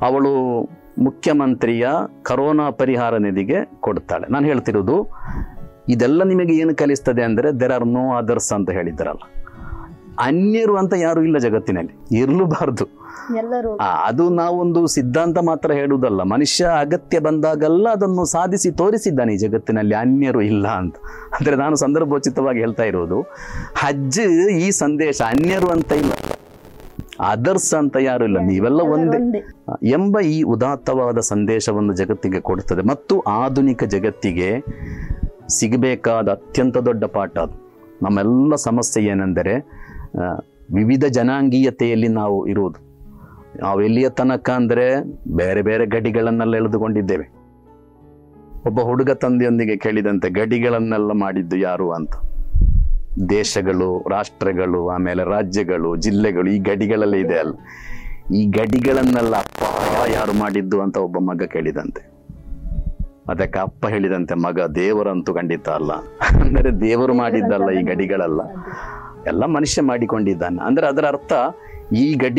ಅವಳು ಮುಖ್ಯಮಂತ್ರಿಯ ಕರೋನಾ ಪರಿಹಾರ ನಿಧಿಗೆ ಕೊಡ್ತಾಳೆ. ನಾನು ಹೇಳ್ತಿರೋದು ಇದೆಲ್ಲ ನಿಮಗೆ ಏನು ಕಲಿಸ್ತದೆ ಅಂದರೆ ದೇರ್ ಆರ್ ನೋ ಅದರ್ಸ್ ಅಂತ ಹೇಳಿದ್ದಾರಲ್ಲ, ಅನ್ಯರು ಅಂತ ಯಾರು ಇಲ್ಲ ಜಗತ್ತಿನಲ್ಲಿ, ಇರಲೂಬಾರ್ದು. ಅದು ನಾವೊಂದು ಸಿದ್ಧಾಂತ ಮಾತ್ರ ಹೇಳುವುದಲ್ಲ, ಮನುಷ್ಯ ಅಗತ್ಯ ಬಂದಾಗೆಲ್ಲ ಅದನ್ನು ಸಾಧಿಸಿ ತೋರಿಸಿದ್ದಾನೆ ಈ ಜಗತ್ತಿನಲ್ಲಿ, ಅನ್ಯರು ಇಲ್ಲ ಅಂತ. ಅಂದ್ರೆ ನಾನು ಸಂದರ್ಭೋಚಿತವಾಗಿ ಹೇಳ್ತಾ ಇರೋದು, ಹಜ್ ಈ ಸಂದೇಶ ಅನ್ಯರು ಅಂತ ಇಲ್ಲ, ಅದರ್ಸ್ ಅಂತ ಯಾರು ಇಲ್ಲ, ನೀವೆಲ್ಲ ಒಂದೇ ಎಂಬ ಈ ಉದಾತ್ತವಾದ ಸಂದೇಶವನ್ನು ಜಗತ್ತಿಗೆ ಕೊಡುತ್ತದೆ. ಮತ್ತು ಆಧುನಿಕ ಜಗತ್ತಿಗೆ ಸಿಗಬೇಕಾದ ಅತ್ಯಂತ ದೊಡ್ಡ ಪಾಠ ಅದು. ನಮ್ಮೆಲ್ಲ ಸಮಸ್ಯೆ ಏನೆಂದರೆ ವಿವಿಧ ಜನಾಂಗೀಯತೆಯಲ್ಲಿ ನಾವು ಇರುವುದು. ನಾವು ಎಲ್ಲಿಯ ತನಕ ಅಂದರೆ ಬೇರೆ ಬೇರೆ ಗಡಿಗಳನ್ನೆಲ್ಲ ಎಳೆದುಕೊಂಡಿದ್ದೇವೆ. ಒಬ್ಬ ಹುಡುಗ ತಂದೆಯೊಂದಿಗೆ ಕೇಳಿದಂತೆ ಗಡಿಗಳನ್ನೆಲ್ಲ ಮಾಡಿದ್ದು ಯಾರು ಅಂತ. ದೇಶಗಳು, ರಾಷ್ಟ್ರಗಳು, ಆಮೇಲೆ ರಾಜ್ಯಗಳು, ಜಿಲ್ಲೆಗಳು, ಈ ಗಡಿಗಳಲ್ಲೇ ಇದೆ ಅಲ್ಲ, ಈ ಗಡಿಗಳನ್ನೆಲ್ಲ ಅಪ್ಪ ಯಾರು ಮಾಡಿದ್ದು ಅಂತ ಒಬ್ಬ ಮಗ ಕೇಳಿದಂತೆ. ಅದಕ್ಕೆ ಅಪ್ಪ ಹೇಳಿದಂತೆ, ಮಗ ದೇವರಂತೂ ಖಂಡಿತ ಅಲ್ಲ, ಅಂದರೆ ದೇವರು ಮಾಡಿದ್ದಲ್ಲ ಈ ಗಡಿಗಳೆಲ್ಲ, ಎಲ್ಲ ಮನುಷ್ಯ ಮಾಡಿಕೊಂಡಿದ್ದಾನೆ. ಅಂದ್ರೆ ಅದರ ಅರ್ಥ ಈ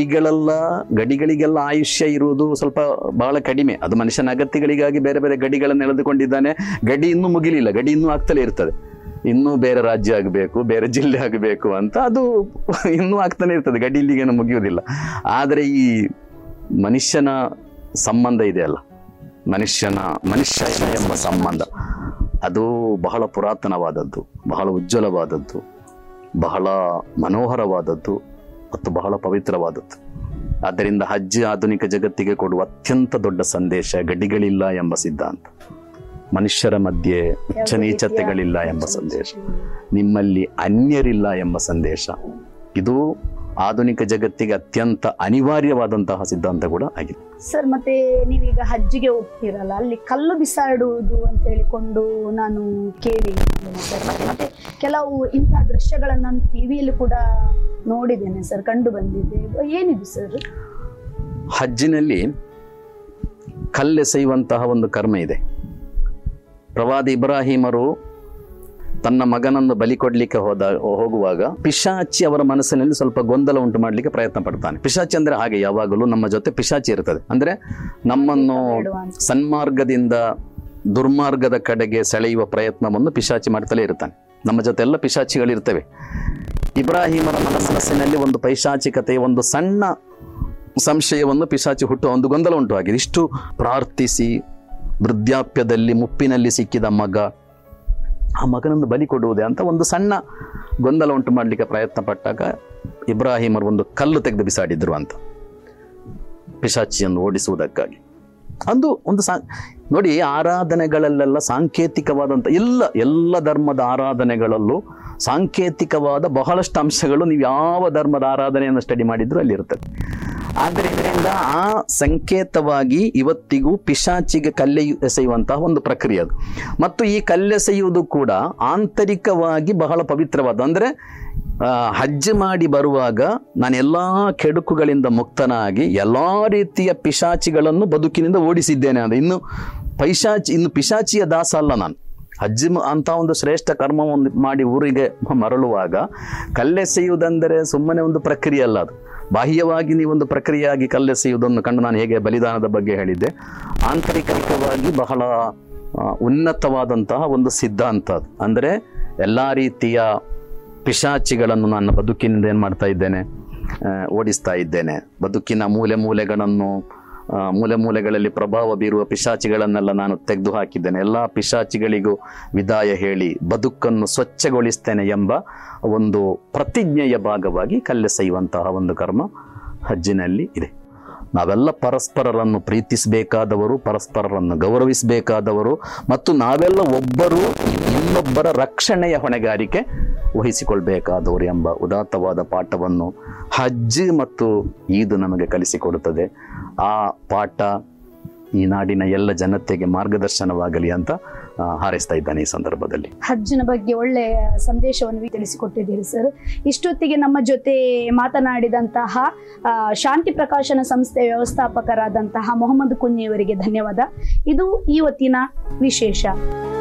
ಗಡಿಗಳಿಗೆಲ್ಲ ಆಯುಷ್ಯ ಇರುವುದು ಸ್ವಲ್ಪ ಬಹಳ ಕಡಿಮೆ. ಅದು ಮನುಷ್ಯನ ಅಗತ್ಯಗಳಿಗಾಗಿ ಬೇರೆ ಬೇರೆ ಗಡಿಗಳನ್ನು ಎಳೆದುಕೊಂಡಿದ್ದಾನೆ. ಗಡಿ ಇನ್ನೂ ಮುಗಿಲಿಲ್ಲ, ಗಡಿ ಇನ್ನೂ ಆಗ್ತಲೇ ಇರ್ತದೆ, ಇನ್ನೂ ಬೇರೆ ರಾಜ್ಯ ಆಗಬೇಕು, ಬೇರೆ ಜಿಲ್ಲೆ ಆಗಬೇಕು ಅಂತ ಅದು ಇನ್ನೂ ಆಗ್ತಾನೆ ಇರ್ತದೆ, ಗಡಿ ಇಲ್ಲಿಗೇನು ಮುಗಿಯುವುದಿಲ್ಲ. ಆದರೆ ಈ ಮನುಷ್ಯನ ಸಂಬಂಧ ಇದೆಯಲ್ಲ, ಮನುಷ್ಯ ಎಂಬ ಸಂಬಂಧ, ಅದು ಬಹಳ ಪುರಾತನವಾದದ್ದು, ಬಹಳ ಉಜ್ವಲವಾದದ್ದು, ಬಹಳ ಮನೋಹರವಾದದ್ದು ಮತ್ತು ಬಹಳ ಪವಿತ್ರವಾದದ್ದು. ಆದ್ದರಿಂದ ಹಜ್ ಆಧುನಿಕ ಜಗತ್ತಿಗೆ ಕೊಡುವ ಅತ್ಯಂತ ದೊಡ್ಡ ಸಂದೇಶ ಗಡಿಗಳಿಲ್ಲ ಎಂಬ ಸಿದ್ಧಾಂತ, ಮನುಷ್ಯರ ಮಧ್ಯೆ ಉಚ್ಚ ನೀಚತೆಗಳಿಲ್ಲ ಎಂಬ ಸಂದೇಶ, ನಿಮ್ಮಲ್ಲಿ ಅನ್ಯರಿಲ್ಲ ಎಂಬ ಸಂದೇಶ. ಇದು ಆಧುನಿಕ ಜಗತ್ತಿಗೆ ಅತ್ಯಂತ ಅನಿವಾರ್ಯವಾದಂತಹ ಸಿದ್ಧಾಂತ ಕೂಡ ಆಗಿದೆ. ಸರ್, ಮತ್ತೆ ನೀವೀಗ ಹಜ್ಜಿಗೆ ಹೋಗ್ತಿರಲ್ಲ, ಅಲ್ಲಿ ಕಲ್ಲು ಬಿಸಾಡುವುದು ಅಂತ ಹೇಳಿಕೊಂಡು ನಾನು ಕೇಳಿ ಸರ್, ಮತ್ತೆ ಕೆಲವು ಇಂತಹ ದೃಶ್ಯಗಳನ್ನು ನಾನು ಟಿವಿಯಲ್ಲಿ ಕೂಡ ನೋಡಿದ್ದೇನೆ ಸರ್, ಕಂಡು ಬಂದಿದೆ. ಏನಿದು ಸರ್? ಹಜ್ಜಿನಲ್ಲಿ ಕಲ್ಲೆಸೆಯುವಂತಹ ಒಂದು ಕರ್ಮ ಇದೆ. ಪ್ರವಾದಿ ಇಬ್ರಾಹಿಮರು ತನ್ನ ಮಗನನ್ನು ಬಲಿ ಕೊಡ್ಲಿಕ್ಕೆ ಹೋಗುವಾಗ ಪಿಶಾಚಿ ಅವರ ಮನಸ್ಸಿನಲ್ಲಿ ಸ್ವಲ್ಪ ಗೊಂದಲ ಉಂಟು ಮಾಡ್ಲಿಕ್ಕೆ ಪ್ರಯತ್ನ ಪಡ್ತಾನೆ. ಪಿಶಾಚಿ ಅಂದ್ರೆ ಹಾಗೆ, ಯಾವಾಗಲೂ ನಮ್ಮ ಜೊತೆ ಪಿಶಾಚಿ ಇರ್ತದೆ. ಅಂದ್ರೆ ನಮ್ಮನ್ನು ಸನ್ಮಾರ್ಗದಿಂದ ದುರ್ಮಾರ್ಗದ ಕಡೆಗೆ ಸೆಳೆಯುವ ಪ್ರಯತ್ನವನ್ನು ಪಿಶಾಚಿ ಮಾಡ್ತಲೇ ಇರ್ತಾನೆ. ನಮ್ಮ ಜೊತೆ ಎಲ್ಲ ಪಿಶಾಚಿಗಳಿರ್ತವೆ. ಇಬ್ರಾಹಿಮರ ಮನಸ್ಸಿನಲ್ಲಿ ಒಂದು ಪೈಶಾಚಿಕತೆಯ ಒಂದು ಸಣ್ಣ ಸಂಶಯವನ್ನು ಪಿಶಾಚಿ ಹುಟ್ಟುವ ಒಂದು ಗೊಂದಲ ಉಂಟು ಆಗಿದೆ. ಇಷ್ಟು ಪ್ರಾರ್ಥಿಸಿ ವೃದ್ಧಾಪ್ಯದಲ್ಲಿ ಮುಪ್ಪಿನಲ್ಲಿ ಸಿಕ್ಕಿದ ಮಗ, ಆ ಮಗನನ್ನು ಬಲಿ ಕೊಡುವುದೇ ಅಂತ ಒಂದು ಸಣ್ಣ ಗೊಂದಲ ಉಂಟು ಮಾಡಲಿಕ್ಕೆ ಪ್ರಯತ್ನ ಪಟ್ಟಾಗ ಇಬ್ರಾಹಿಮರು ಒಂದು ಕಲ್ಲು ತೆಗೆದು ಬಿಸಾಡಿದ್ರು ಅಂತ, ಪಿಶಾಚಿಯನ್ನು ಓಡಿಸುವುದಕ್ಕಾಗಿ. ಅದು ಒಂದು ನೋಡಿ, ಆರಾಧನೆಗಳಲ್ಲೆಲ್ಲ ಸಾಂಕೇತಿಕವಾದಂಥ ಎಲ್ಲ ಧರ್ಮದ ಆರಾಧನೆಗಳಲ್ಲೂ ಸಾಂಕೇತಿಕವಾದ ಬಹಳಷ್ಟು ಅಂಶಗಳು ನೀವು ಯಾವ ಧರ್ಮದ ಆರಾಧನೆಯನ್ನು ಸ್ಟಡಿ ಮಾಡಿದ್ರು ಅಲ್ಲಿ ಇರ್ತದೆ. ಆದ್ದರಿಂದ ಆ ಸಂಕೇತವಾಗಿ ಇವತ್ತಿಗೂ ಪಿಶಾಚಿಗೆ ಕಲ್ಲೆಸೆಯುವಂತಹ ಒಂದು ಪ್ರಕ್ರಿಯೆ ಅದು. ಮತ್ತು ಈ ಕಲ್ಲೆಸೆಯುವುದು ಕೂಡ ಆಂತರಿಕವಾಗಿ ಬಹಳ ಪವಿತ್ರವಾದ, ಅಂದರೆ ಹಜ್ ಮಾಡಿ ಬರುವಾಗ ನಾನು ಎಲ್ಲ ಕೆಡುಕುಗಳಿಂದ ಮುಕ್ತನಾಗಿ ಎಲ್ಲ ರೀತಿಯ ಪಿಶಾಚಿಗಳನ್ನು ಬದುಕಿನಿಂದ ಓಡಿಸಿದ್ದೇನೆ ಅಂತ. ಇನ್ನು ಪಿಶಾಚಿಯ ದಾಸ ಅಲ್ಲ ನಾನು. ಹಜ್ ಅಂತ ಒಂದು ಶ್ರೇಷ್ಠ ಕರ್ಮವನ್ನು ಮಾಡಿ ಊರಿಗೆ ಮರಳುವಾಗ ಕಲ್ಲೆಸೆಯುವುದೆಂದರೆ ಸುಮ್ಮನೆ ಒಂದು ಪ್ರಕ್ರಿಯೆ ಅಲ್ಲ, ಅದು ಬಾಹ್ಯವಾಗಿ ನೀವೊಂದು ಪ್ರಕ್ರಿಯೆಯಾಗಿ ಕಲ್ಲೆಸೆಯುವುದನ್ನು ಕಂಡು ನಾನು ಹೇಗೆ ಬಲಿದಾನದ ಬಗ್ಗೆ ಹೇಳಿದ್ದೆ, ಆಂತರಿಕವಾಗಿ ಬಹಳ ಉನ್ನತವಾದಂತಹ ಒಂದು ಸಿದ್ಧಾಂತ ಅದು. ಅಂದರೆ ಎಲ್ಲ ರೀತಿಯ ಪಿಶಾಚಿಗಳನ್ನು ನನ್ನ ಬದುಕಿನಿಂದ ಏನು ಮಾಡ್ತಾ ಇದ್ದೇನೆ, ಓಡಿಸ್ತಾ ಇದ್ದೇನೆ. ಬದುಕಿನ ಮೂಲೆಗಳಲ್ಲಿ ಪ್ರಭಾವ ಬೀರುವ ಪಿಶಾಚಿಗಳನ್ನೆಲ್ಲ ನಾನು ತೆಗೆದು ಹಾಕಿದ್ದೇನೆ. ಎಲ್ಲ ಪಿಶಾಚಿಗಳಿಗೂ ವಿದಾಯ ಹೇಳಿ ಬದುಕನ್ನು ಸ್ವಚ್ಛಗೊಳಿಸ್ತೇನೆ ಎಂಬ ಒಂದು ಪ್ರತಿಜ್ಞೆಯ ಭಾಗವಾಗಿ ಕಲ್ಲೆಸೆಯುವಂತಹ ಒಂದು ಕರ್ಮ ಹಜ್ಜಿನಲ್ಲಿ ಇದೆ. ನಾವೆಲ್ಲ ಪರಸ್ಪರರನ್ನು ಪ್ರೀತಿಸಬೇಕಾದವರು, ಪರಸ್ಪರರನ್ನು ಗೌರವಿಸಬೇಕಾದವರು, ಮತ್ತು ನಾವೆಲ್ಲ ಒಬ್ಬರು ಇನ್ನೊಬ್ಬರ ರಕ್ಷಣೆಯ ಹೊಣೆಗಾರಿಕೆ ವಹಿಸಿಕೊಳ್ಬೇಕಾದವರು ಎಂಬ ಉದಾತ್ತವಾದ ಪಾಠವನ್ನು ಹಜ್ ಮತ್ತು ಈದ್ ನಮಗೆ ಕಲಿಸಿಕೊಡುತ್ತದೆ. ಆ ಪಾಠ ಈ ನಾಡಿನ ಎಲ್ಲ ಜನತೆಗೆ ಮಾರ್ಗದರ್ಶನವಾಗಲಿ ಅಂತ ಹಾರೈಸ್ತಾ ಇದ್ದಾನೆ ಈ ಸಂದರ್ಭದಲ್ಲಿ. ಹಜ್ಜಿನ ಬಗ್ಗೆ ಒಳ್ಳೆಯ ಸಂದೇಶವನ್ನು ತಿಳಿಸಿಕೊಟ್ಟಿದ್ದೀರಿ ಸರ್. ಇಷ್ಟೊತ್ತಿಗೆ ನಮ್ಮ ಜೊತೆ ಮಾತನಾಡಿದಂತಹ ಶಾಂತಿ ಪ್ರಕಾಶನ ಸಂಸ್ಥೆಯ ವ್ಯವಸ್ಥಾಪಕರಾದಂತಹ ಮೊಹಮ್ಮದ್ ಕುಂಜಿಯವರಿಗೆ ಧನ್ಯವಾದ. ಇದು ಇವತ್ತಿನ ವಿಶೇಷ.